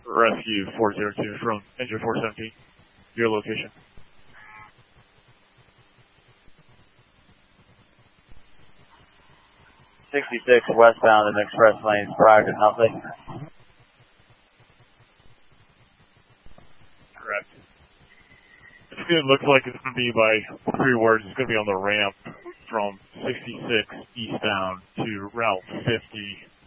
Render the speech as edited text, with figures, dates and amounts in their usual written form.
Rescue 402 from engine 417. Your location. 66 westbound in express lanes prior to nothing. Correct. It looks like it's going to be by 3 words. It's going to be on the ramp from 66 eastbound to Route 50